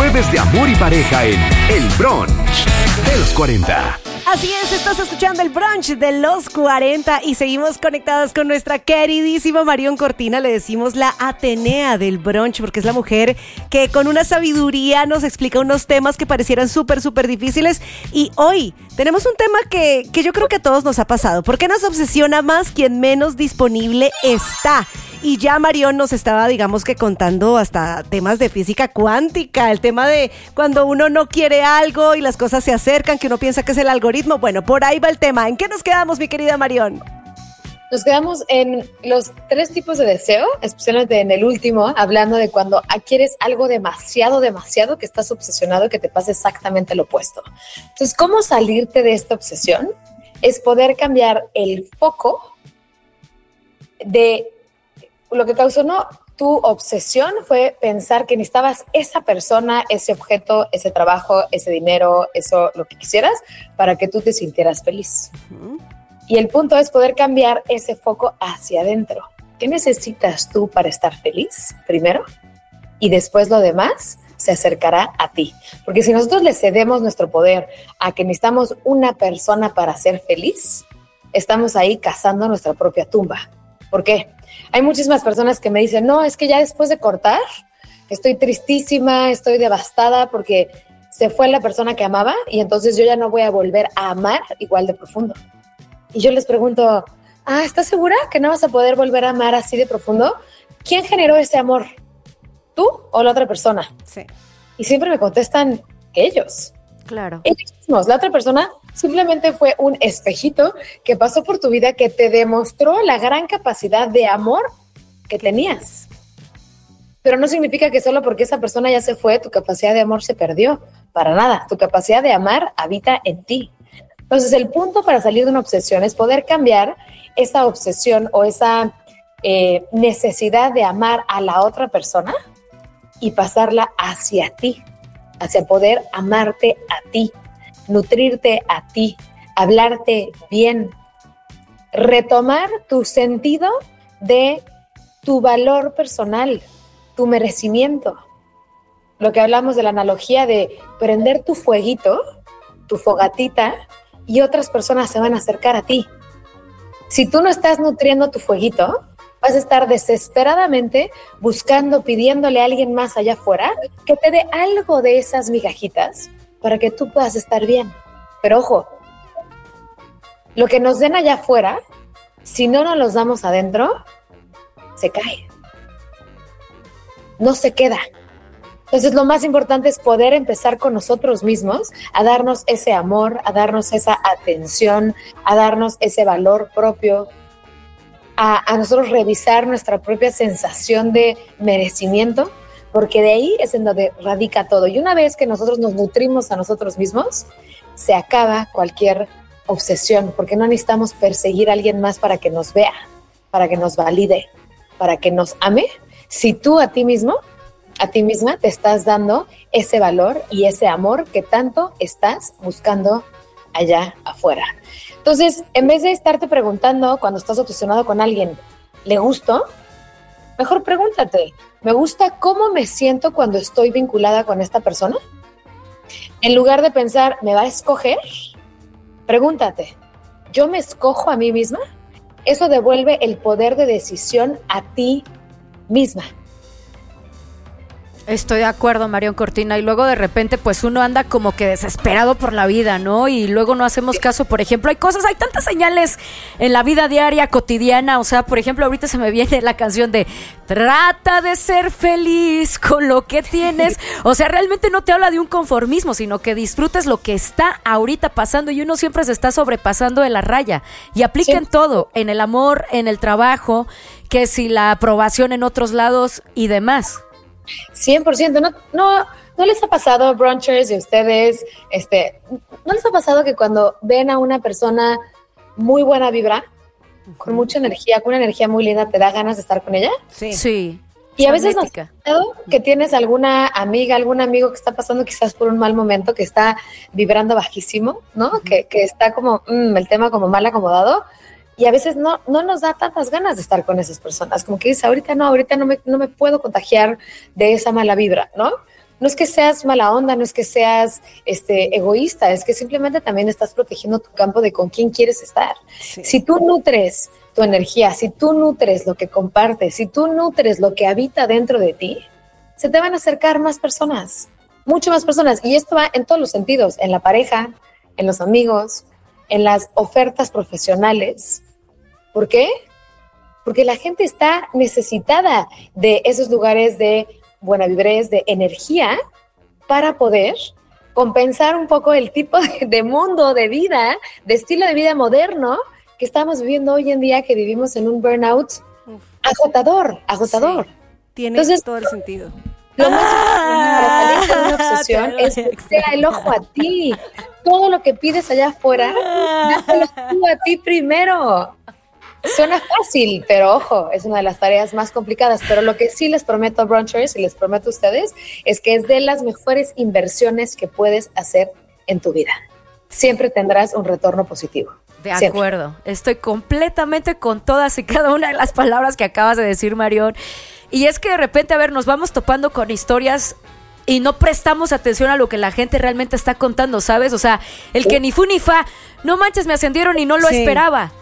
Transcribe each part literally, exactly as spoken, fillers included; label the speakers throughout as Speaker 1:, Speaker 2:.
Speaker 1: jueves de amor y pareja en El Brunch de los cuarenta.
Speaker 2: Así es, estás escuchando el brunch de los cuarenta y seguimos conectados con nuestra queridísima Marion Cortina. Le decimos la Atenea del brunch porque es la mujer que con una sabiduría nos explica unos temas que parecieran súper, súper difíciles. Y hoy tenemos un tema que, que yo creo que a todos nos ha pasado. ¿Por qué nos obsesiona más quien menos disponible está? Y ya Marion nos estaba, digamos que contando hasta temas de física cuántica, el tema de cuando uno no quiere algo y las cosas se acercan, que uno piensa que es el algoritmo. Bueno, por ahí va el tema. ¿En qué nos quedamos, mi querida Marion?
Speaker 3: Nos quedamos en los tres tipos de deseo, especialmente en el último, hablando de cuando quieres algo demasiado, demasiado, que estás obsesionado y que te pasa exactamente lo opuesto. Entonces, ¿cómo salirte de esta obsesión? Es poder cambiar el foco de lo que causó no, tu obsesión fue pensar que necesitabas esa persona, ese objeto, ese trabajo, ese dinero, eso, lo que quisieras, para que tú te sintieras feliz. Uh-huh. Y el punto es poder cambiar ese foco hacia adentro. ¿Qué necesitas tú para estar feliz primero? Y después lo demás se acercará a ti. Porque si nosotros le cedemos nuestro poder a que necesitamos una persona para ser feliz, estamos ahí cazando nuestra propia tumba. ¿Por qué? Hay muchísimas personas que me dicen, no, es que ya después de cortar, estoy tristísima, estoy devastada porque se fue la persona que amaba y entonces yo ya no voy a volver a amar igual de profundo. Y yo les pregunto, ah, ¿estás segura que no vas a poder volver a amar así de profundo? ¿Quién generó ese amor? ¿Tú o la otra persona?
Speaker 2: Sí.
Speaker 3: Y siempre me contestan que ellos.
Speaker 2: Claro.
Speaker 3: Ellos mismos. La otra persona simplemente fue un espejito que pasó por tu vida que te demostró la gran capacidad de amor que tenías. Pero no significa que solo porque esa persona ya se fue, tu capacidad de amor se perdió. Para nada. Tu capacidad de amar habita en ti. Entonces, el punto para salir de una obsesión es poder cambiar esa obsesión o esa eh, necesidad de amar a la otra persona y pasarla hacia ti, hacia poder amarte a ti, nutrirte a ti, hablarte bien, retomar tu sentido de tu valor personal, tu merecimiento. Lo que hablamos de la analogía de prender tu fueguito, tu fogatita, y otras personas se van a acercar a ti. Si tú no estás nutriendo tu fueguito, vas a estar desesperadamente buscando, pidiéndole a alguien más allá afuera que te dé algo de esas migajitas para que tú puedas estar bien. Pero ojo, lo que nos den allá afuera, si no nos los damos adentro, se cae. No se queda. Entonces, lo más importante es poder empezar con nosotros mismos a darnos ese amor, a darnos esa atención, a darnos ese valor propio, a, a nosotros revisar nuestra propia sensación de merecimiento, porque de ahí es en donde radica todo. Y una vez que nosotros nos nutrimos a nosotros mismos, se acaba cualquier obsesión, porque no necesitamos perseguir a alguien más para que nos vea, para que nos valide, para que nos ame. Si tú a ti mismo, a ti misma te estás dando ese valor y ese amor que tanto estás buscando allá afuera. Entonces, en vez de estarte preguntando cuando estás obsesionado con alguien, ¿le gusto? Mejor pregúntate, ¿me gusta cómo me siento cuando estoy vinculada con esta persona? En lugar de pensar, ¿me va a escoger? Pregúntate, ¿yo me escojo a mí misma? Eso devuelve el poder de decisión a ti misma.
Speaker 4: Estoy de acuerdo, Marion Cortina, y luego de repente pues uno anda como que desesperado por la vida, ¿no? Y luego no hacemos caso. Por ejemplo, hay cosas, hay tantas señales en la vida diaria, cotidiana. O sea, por ejemplo, ahorita se me viene la canción de trata de ser feliz con lo que tienes. O sea, realmente no te habla de un conformismo, sino que disfrutes lo que está ahorita pasando, y uno siempre se está sobrepasando de la raya. Y aplica sí. en todo, en el amor, en el trabajo, que si la aprobación en otros lados y demás.
Speaker 3: cien por ciento. No, no, ¿no les ha pasado, brunchers y ustedes, este, no les ha pasado que cuando ven a una persona muy buena vibra, uh-huh. con mucha energía, con una energía muy linda, te da ganas de estar con ella?
Speaker 4: Sí. Sí.
Speaker 3: Y a veces nos ha pasado que tienes alguna amiga, algún amigo que está pasando quizás por un mal momento, que está vibrando bajísimo, ¿no? Uh-huh. Que, que está como, mmm, el tema como mal acomodado. Y a veces no, no nos da tantas ganas de estar con esas personas. Como que dices, ahorita no, ahorita no me, no me puedo contagiar de esa mala vibra, ¿no? no es que seas mala onda, no es que seas este, egoísta, es que simplemente también estás protegiendo tu campo de con quién quieres estar. Sí. Si tú nutres tu energía, si tú nutres lo que compartes, si tú nutres lo que habita dentro de ti, se te van a acercar más personas, mucho más personas. Y esto va en todos los sentidos, en la pareja, en los amigos, en las ofertas profesionales. ¿Por qué? Porque la gente está necesitada de esos lugares de buena vibrez, de energía, para poder compensar un poco el tipo de, de mundo, de vida, de estilo de vida moderno que estamos viviendo hoy en día, que vivimos en un burnout Uf. agotador, agotador.
Speaker 2: Sí, tiene Entonces, todo el sentido.
Speaker 3: Lo más importante para salir de una obsesión es que sea el ojo a ti. Todo lo que pides allá afuera, dáselo tú a ti primero. Suena fácil, pero ojo, es una de las tareas más complicadas. Pero lo que sí les prometo, brunchers, y les prometo a ustedes, es que es de las mejores inversiones que puedes hacer en tu vida. Siempre tendrás un retorno positivo.
Speaker 4: De
Speaker 3: Siempre.
Speaker 4: acuerdo, estoy completamente con todas y cada una de las palabras que acabas de decir, Marión. Y es que de repente, a ver, nos vamos topando con historias y no prestamos atención a lo que la gente realmente está contando, ¿sabes? O sea, el que ni fu ni fa, no manches, me ascendieron y no lo sí. esperaba.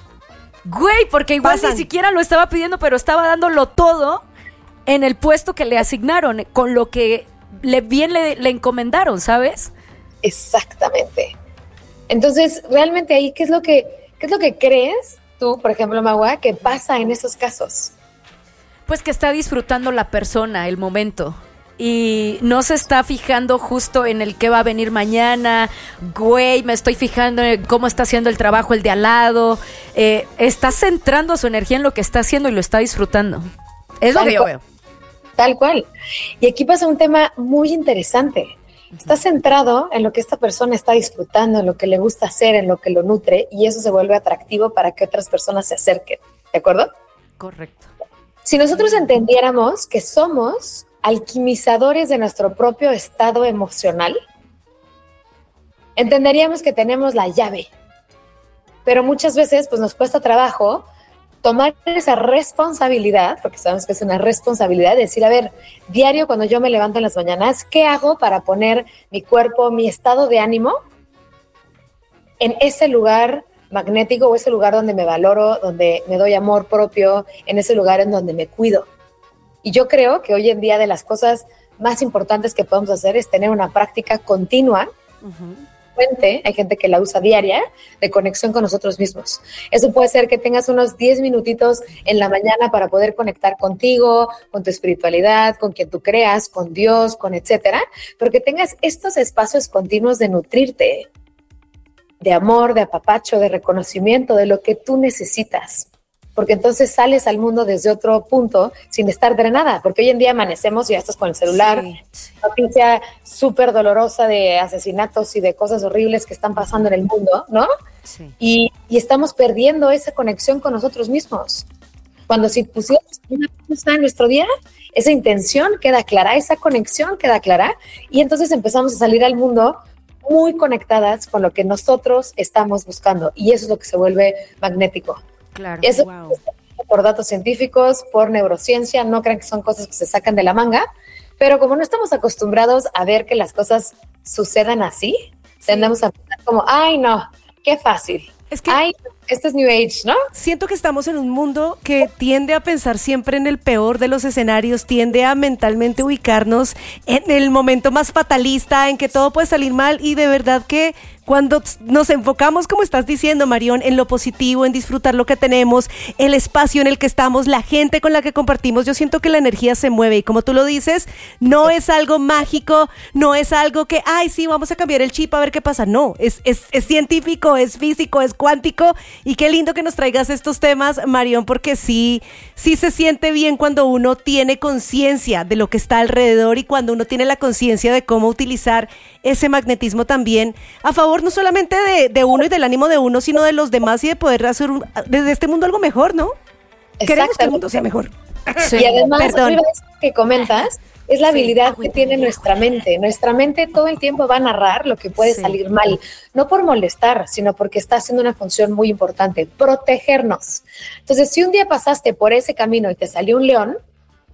Speaker 4: Güey, porque igual Pasan. ni siquiera lo estaba pidiendo, pero estaba dándolo todo en el puesto que le asignaron, con lo que le, bien le, le encomendaron, ¿sabes?
Speaker 3: Exactamente. Entonces, realmente ahí, ¿qué es lo que, qué es lo que crees tú, por ejemplo, Magua, que pasa en esos casos?
Speaker 4: Pues que está disfrutando la persona, el momento. Y no se está fijando justo en el que va a venir mañana. Güey, me estoy fijando en cómo está haciendo el trabajo el de al lado. Eh, está centrando su energía en lo que está haciendo y lo está disfrutando. Es lo que yo veo.
Speaker 3: Tal cual. Y aquí pasa un tema muy interesante. Está centrado en lo que esta persona está disfrutando, en lo que le gusta hacer, en lo que lo nutre, y eso se vuelve atractivo para que otras personas se acerquen. ¿De acuerdo?
Speaker 4: Correcto.
Speaker 3: Si nosotros entendiéramos que somos alquimizadores de nuestro propio estado emocional, entenderíamos que tenemos la llave. Pero muchas veces pues nos cuesta trabajo tomar esa responsabilidad, porque sabemos que es una responsabilidad, de decir, a ver, diario cuando yo me levanto en las mañanas, ¿qué hago para poner mi cuerpo, mi estado de ánimo en ese lugar magnético o ese lugar donde me valoro, donde me doy amor propio, en ese lugar en donde me cuido? Y yo creo que hoy en día de las cosas más importantes que podemos hacer es tener una práctica continua, uh-huh. hay gente que la usa diaria, de conexión con nosotros mismos. Eso puede ser que tengas unos diez minutitos en la mañana para poder conectar contigo, con tu espiritualidad, con quien tú creas, con Dios, con etcétera, pero que tengas estos espacios continuos de nutrirte, de amor, de apapacho, de reconocimiento, de lo que tú necesitas. Porque entonces sales al mundo desde otro punto sin estar drenada, porque hoy en día amanecemos y ya estás con el celular, sí, sí. noticia súper dolorosa de asesinatos y de cosas horribles que están pasando en el mundo, ¿no? Sí. Y, y estamos perdiendo esa conexión con nosotros mismos. Cuando si pusiéramos una cosa en nuestro día, esa intención queda clara, esa conexión queda clara, y entonces empezamos a salir al mundo muy conectadas con lo que nosotros estamos buscando, y eso es lo que se vuelve magnético.
Speaker 4: Claro.
Speaker 3: Eso
Speaker 2: wow.
Speaker 3: por datos científicos, por neurociencia, no crean que son cosas que se sacan de la manga, pero como no estamos acostumbrados a ver que las cosas sucedan así, sí. tendemos a pensar como, ay no, qué fácil.
Speaker 2: Es que
Speaker 3: ay, este es New Age, ¿no?
Speaker 2: Siento que estamos en un mundo que tiende a pensar siempre en el peor de los escenarios, tiende a mentalmente ubicarnos en el momento más fatalista, en que todo puede salir mal, y de verdad que cuando nos enfocamos, como estás diciendo, Marión, en lo positivo, en disfrutar lo que tenemos, el espacio en el que estamos, la gente con la que compartimos, yo siento que la energía se mueve, y como tú lo dices, no es algo mágico, no es algo que, ay, sí, vamos a cambiar el chip a ver qué pasa. No, es, es, es científico, es físico, es cuántico, y qué lindo que nos traigas estos temas, Marión, porque sí, sí se siente bien cuando uno tiene conciencia de lo que está alrededor, y cuando uno tiene la conciencia de cómo utilizar ese magnetismo también a favor no solamente de, de uno y del ánimo de uno, sino de los demás, y de poder hacer un, desde este mundo algo mejor, ¿no? Queremos que el mundo sea mejor.
Speaker 3: Sí. Y además, Perdón. que comentas, es la habilidad sí. que tiene nuestra mente. Nuestra mente todo el tiempo va a narrar lo que puede sí. salir mal, no por molestar, sino porque está haciendo una función muy importante, protegernos. Entonces, si un día pasaste por ese camino y te salió un león,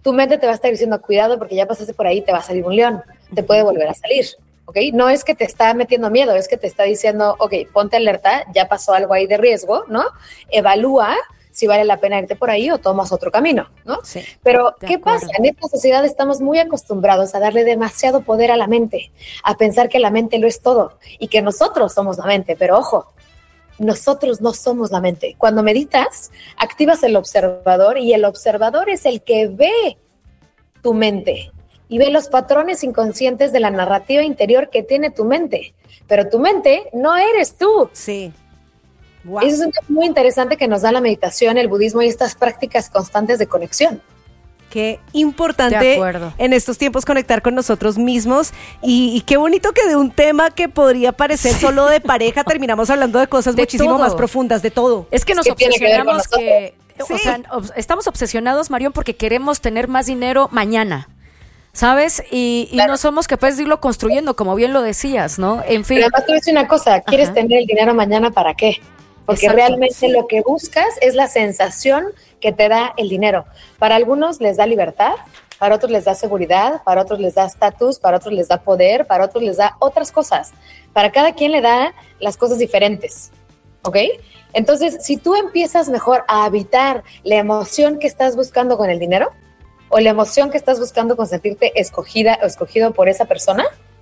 Speaker 3: tu mente te va a estar diciendo, cuidado, porque ya pasaste por ahí, te va a salir un león, te puede volver a salir, ¿ok? No es que te está metiendo miedo, es que te está diciendo, ok, ponte alerta, ya pasó algo ahí de riesgo, ¿no? Evalúa si vale la pena irte por ahí o tomas otro camino, ¿no?
Speaker 2: Sí,
Speaker 3: pero, ¿qué
Speaker 4: acuerdo.
Speaker 3: pasa? En esta sociedad estamos muy acostumbrados a darle demasiado poder a la mente, a pensar que la mente lo es todo y que nosotros somos la mente, pero ojo, nosotros no somos la mente. Cuando meditas, activas el observador y el observador es el que ve tu mente y ve los patrones inconscientes de la narrativa interior que tiene tu mente. Pero tu mente no eres tú.
Speaker 2: Sí. Wow.
Speaker 3: Eso es un tema muy interesante que nos da la meditación, el budismo y estas prácticas constantes de conexión.
Speaker 2: Qué
Speaker 4: De
Speaker 2: importante
Speaker 4: acuerdo.
Speaker 2: en estos tiempos conectar con nosotros mismos y, y qué bonito que de un tema que podría parecer solo de pareja terminamos hablando de cosas
Speaker 4: De
Speaker 2: muchísimo
Speaker 4: todo.
Speaker 2: más profundas, de todo.
Speaker 4: Es que nos
Speaker 3: ¿Qué tiene que ver con
Speaker 4: obsesionamos que,
Speaker 2: Sí.
Speaker 4: o sea, ob- estamos obsesionados, Marión, porque queremos tener más dinero mañana, ¿sabes? Y, y
Speaker 3: Claro.
Speaker 4: no somos capaces de irlo construyendo, como bien lo decías, ¿no? En fin.
Speaker 3: Pero además te voy a decir una cosa, ¿quieres
Speaker 4: Ajá.
Speaker 3: tener el dinero mañana para qué? Porque
Speaker 4: Exacto,
Speaker 3: realmente
Speaker 4: sí.
Speaker 3: lo que buscas es la sensación que te da el dinero. Para algunos les da libertad, para otros les da seguridad, para otros les da estatus, para otros les da poder, para otros les da otras cosas. Para cada quien le da las cosas diferentes, ¿ok? Entonces, si tú empiezas mejor a habitar la emoción que estás buscando con el dinero o la emoción que estás buscando con sentirte escogida o escogido por esa persona,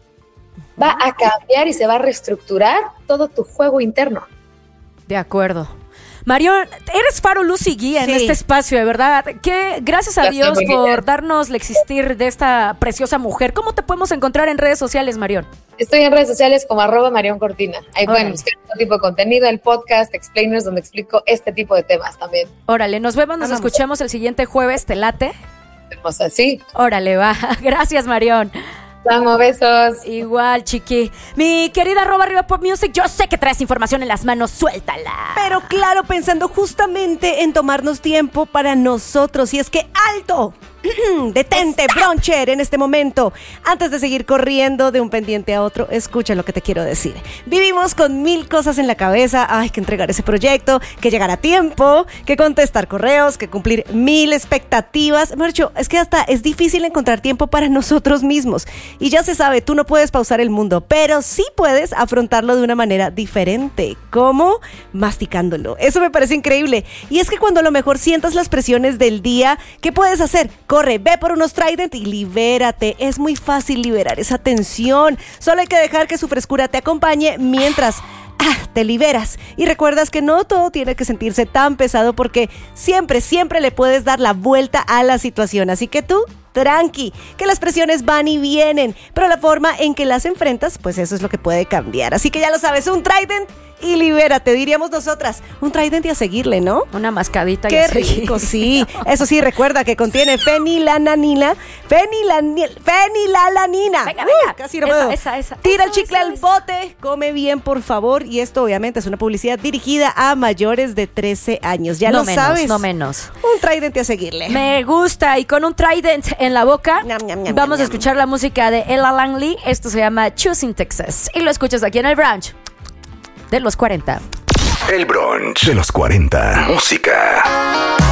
Speaker 3: va a cambiar y se va a reestructurar todo tu juego interno.
Speaker 4: De acuerdo. Marión, eres faro, luz y guía en
Speaker 2: Sí.
Speaker 4: este espacio, de verdad. Que gracias a
Speaker 3: Gracias,
Speaker 4: Dios
Speaker 3: bonita.
Speaker 4: por darnos el existir de esta preciosa mujer. ¿Cómo te podemos encontrar en redes sociales, Marión?
Speaker 3: Estoy en redes sociales como arroba Marión Cortina. Ahí pueden
Speaker 4: Órale.
Speaker 3: buscar todo tipo de contenido, el podcast, explainers, donde explico este tipo de temas también.
Speaker 4: Órale, nos vemos, nos
Speaker 2: Vamos.
Speaker 4: escuchamos el siguiente jueves, ¿te late?
Speaker 3: Hermosa, sí.
Speaker 4: Órale, va. Gracias, Marión.
Speaker 3: Vamos, besos.
Speaker 4: Igual, chiqui. Mi querida arroba arriba pop music, yo sé que traes información en las manos, suéltala.
Speaker 2: Pero claro, pensando justamente en tomarnos tiempo para nosotros. Y es que ¡alto! Detente, Broncher, en este momento. Antes de seguir corriendo de un pendiente a otro, escucha lo que te quiero decir. Vivimos con mil cosas en la cabeza. Hay que entregar ese proyecto, que llegar a tiempo, que contestar correos, que cumplir mil expectativas. Marcho, es que hasta es difícil encontrar tiempo para nosotros mismos. Y ya se sabe, tú no puedes pausar el mundo, pero sí puedes afrontarlo de una manera diferente. ¿Cómo? Masticándolo. Eso me parece increíble. Y es que cuando a lo mejor sientas las presiones del día, ¿qué puedes hacer? Corre, ve por unos Trident y libérate. Es muy fácil liberar esa tensión. Solo hay que dejar que su frescura te acompañe mientras ah, te liberas. Y recuerdas que no todo tiene que sentirse tan pesado porque siempre, siempre le puedes dar la vuelta a la situación. Así que tú, tranqui, que las presiones van y vienen, pero la forma en que las enfrentas, pues eso es lo que puede cambiar. Así que ya lo sabes, un Trident y libérate, diríamos nosotras. Un Trident y a seguirle, ¿no?
Speaker 4: Una mascadita. y
Speaker 2: Qué
Speaker 4: así.
Speaker 2: rico, sí. Eso sí, recuerda que contiene fenilananina. Fenilanil, fenilalanina.
Speaker 4: Venga,
Speaker 2: Uh,
Speaker 4: venga.
Speaker 2: casi no
Speaker 4: Esa,
Speaker 2: puedo.
Speaker 4: esa, esa.
Speaker 2: Tira el
Speaker 4: Eso,
Speaker 2: chicle
Speaker 4: eso,
Speaker 2: al
Speaker 4: eso.
Speaker 2: bote. Come bien, por favor. Y esto, obviamente, es una publicidad dirigida a mayores de trece años. Ya
Speaker 4: no
Speaker 2: lo
Speaker 4: menos,
Speaker 2: sabes.
Speaker 4: no menos.
Speaker 2: Un Trident y a seguirle.
Speaker 4: Me gusta, y con un Trident en la boca,
Speaker 2: Ñam, ñam, ñam,
Speaker 4: vamos
Speaker 2: ñam,
Speaker 4: a escuchar la música de Ella Langley. Esto se llama Choosing Texas. Y lo escuchas aquí en el brunch de los cuarenta.
Speaker 1: El brunch de los cuarenta. Música.